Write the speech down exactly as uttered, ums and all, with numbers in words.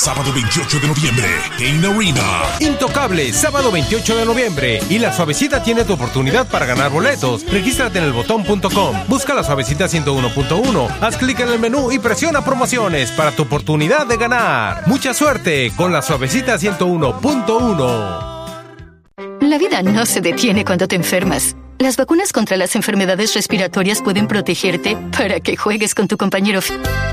Sábado veintiocho de noviembre, Kane Arena. Intocable, sábado veintiocho de noviembre. Y La Suavecita tiene tu oportunidad para ganar boletos. Regístrate en el botón punto com. Busca La Suavecita ciento uno punto uno. Haz clic en el menú y presiona promociones para tu oportunidad de ganar. Mucha suerte con La Suavecita ciento uno punto uno. La vida no se detiene cuando te enfermas. Las vacunas contra las enfermedades respiratorias pueden protegerte para que juegues con tu compañero.